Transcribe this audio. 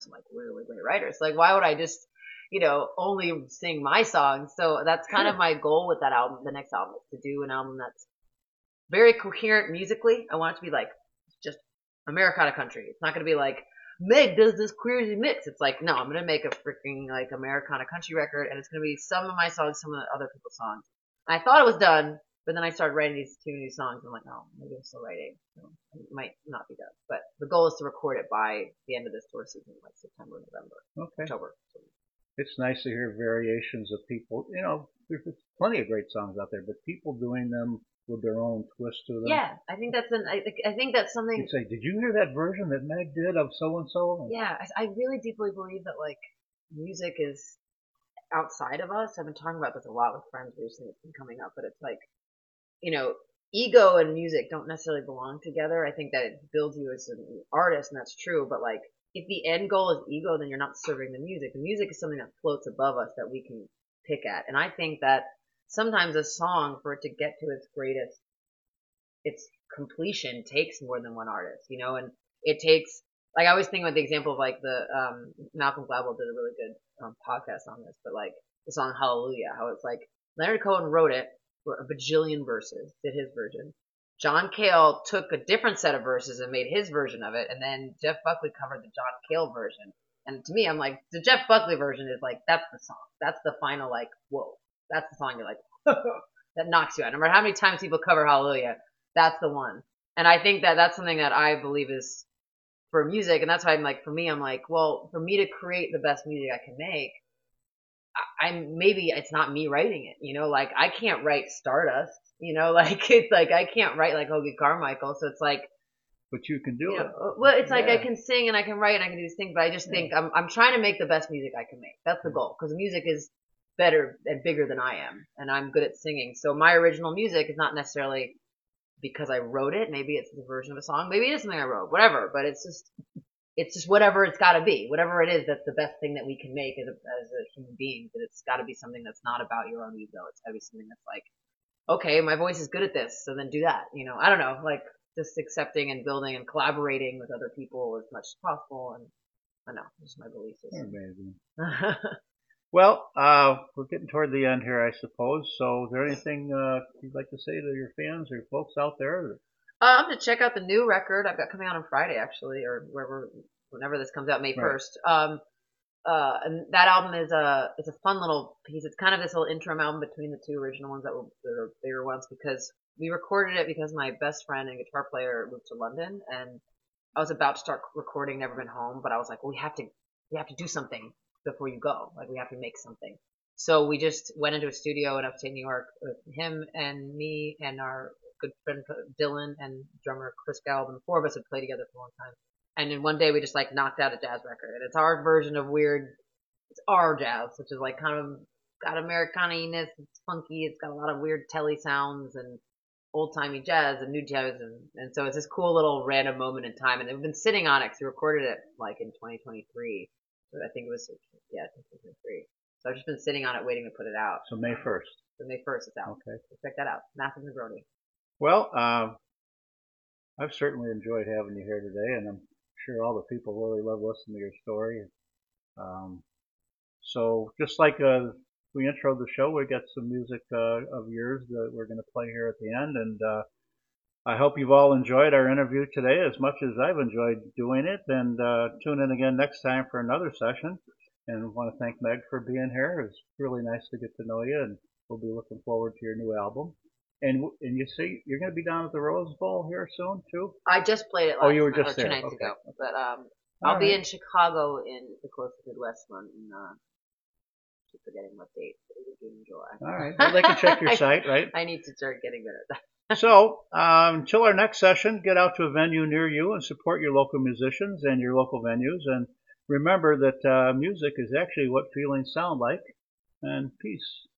some like really great writers. Like, why would I just, only sing my songs? So that's kind of Sure. my goal with that album, the next album, is to do an album that's very coherent musically. I want it to be like just Americana country. It's not going to be like Meg does this crazy mix. It's like, no, I'm going to make a freaking like Americana country record, and it's going to be some of my songs, some of the other people's songs. And I thought it was done, but then I started writing these two new songs. I'm like, oh, maybe I'm still writing. So it might not be done, but the goal is to record it by the end of this tour season, like September, November, Okay. October. It's nice to hear variations of people. There's plenty of great songs out there, but people doing them with their own twist to them. Yeah, I think I think that's something. You say, did you hear that version that Meg did of so and so? Yeah, I really deeply believe that like music is outside of us. I've been talking about this a lot with friends recently. It's been coming up, but it's like, you know, ego and music don't necessarily belong together. I think that it builds you as an artist, and that's true. But like, if the end goal is ego, then you're not serving the music. The music is something that floats above us that we can pick at. And I think that sometimes a song, for it to get to its completion, takes more than one artist, and it takes, like, I always think about the example of like the Malcolm Gladwell did a really good podcast on this, but like the song Hallelujah, how it's like Leonard Cohen wrote it for a bajillion verses, did his version. John Cale took a different set of verses and made his version of it, and then Jeff Buckley covered the John Cale version. And to me, I'm like, the Jeff Buckley version is like, that's the song. That's the final, like, whoa. That's the song you're like, that knocks you out. No matter how many times people cover Hallelujah, that's the one. And I think that that's something that I believe is for music. And that's why I'm like, for me, I'm like, well, for me to create the best music I can make, maybe it's not me writing it, like I can't write Stardust, like it's like I can't write like Hoagie Carmichael. So it's like, But you can do it. well, it's like I Yeah. can sing and I can write and I can do these things, but I just think Yeah. I'm trying to make the best music I can make. That's the goal, because music is better and bigger than I am, and I'm good at singing. So my original music is not necessarily because I wrote it. Maybe it's the version of a song. Maybe it is something I wrote. Whatever. But it's just whatever it's got to be. Whatever it is, that's the best thing that we can make as a human being. That it's got to be something that's not about your own ego. It's got to be something that's like, okay, my voice is good at this, so then do that. I don't know, like just accepting and building and collaborating with other people as much as possible. And I don't know, just my belief Amazing. system. Well, we're getting toward the end here, I suppose. So, is there anything you'd like to say to your fans or folks out there? I'm gonna check out the new record I've got coming out on Friday, actually, or whenever this comes out, May Right. 1st. And that album it's a fun little piece. It's kind of this little interim album between the two original ones that were bigger ones, because we recorded it because my best friend and guitar player moved to London, and I was about to start recording Never Been Home, but I was like, well, we have to do something before you go. Like, we have to make something. So we just went into a studio in upstate New York with him and me and our good friend Dylan and drummer Chris Galb, and the four of us had played together for a long time. And then one day we just like knocked out a jazz record, and it's our version of weird. It's our jazz, which is like kind of got Americana-ness. It's funky. It's got a lot of weird telly sounds and old timey jazz and new jazz, and so it's this cool little random moment in time. And we've been sitting on it because we recorded it like in 2023. So I think it was, yeah, 2023. So I've just been sitting on it waiting to put it out. So, May 1st. So May 1st it's out. Okay. So check that out. Massive Negroni. Well, I've certainly enjoyed having you here today, and I'm sure all the people really love listening to your story. Um, so, just like we introed the show, we got some music of yours that we're going to play here at the end, and I hope you've all enjoyed our interview today as much as I've enjoyed doing it. And tune in again next time for another session. And I want to thank Meg for being here. It's really nice to get to know you, and we'll be looking forward to your new album. And you see, you're going to be down at the Rose Bowl here soon too. I just played it Oh, last you were night, just or 2 there. nights Okay. ago. But All I'll be right. in Chicago in the Close to Midwest one in keep forgetting what date. It was June, July. All right. Well, they can check your site, right? I need to start getting better at that. So, until our next session, get out to a venue near you and support your local musicians and your local venues. And remember that music is actually what feelings sound like. And peace.